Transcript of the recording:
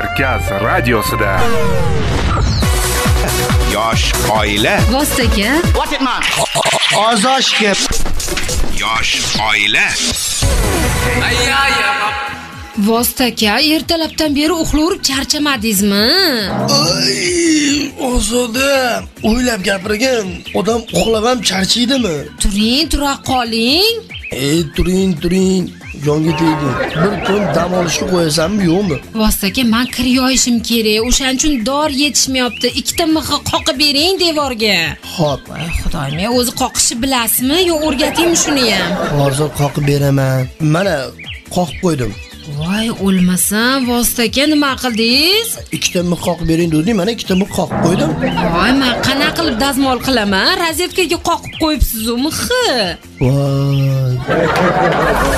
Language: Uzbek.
Markaz radiosida. Yosh oila. Vositaga. What it man? Ozoshga. Yosh oila. Vositaga, ertalabdan beri uxlab charchamadingizmi? Ozoda, o'ylab gapirgan odam uxlab ham charchaydimi? Tura qoling. Turing. Jonga tegdi. Bir kun dam olishga qo'yasanmi, yo'qmi? Vositaga, men kir yoyishim kerak. O'shaning uchun dor yetishmayapti. Ikkita mixi qoqib bering devorga. Xo'p. Xudoyim, o'zi qoqishni bilasizmi yo o'rgatingmi shuni ham? Hozir qoqib beraman. Mana qoqib qo'ydim. Voy, o'lmasam, Vositaga nima qildingiz? Ikkita mix qoqib bering dedim, mana ikkita mix qoqib qo'ydim. Voy, men qana qilib dazmol qilaman? Rozetkaga qoqib qo'yibsiz-u mixi. Voy.